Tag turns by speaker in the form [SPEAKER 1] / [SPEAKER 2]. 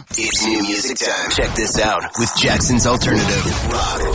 [SPEAKER 1] It's new music time. Check this out with Jackson's Alternative Rock.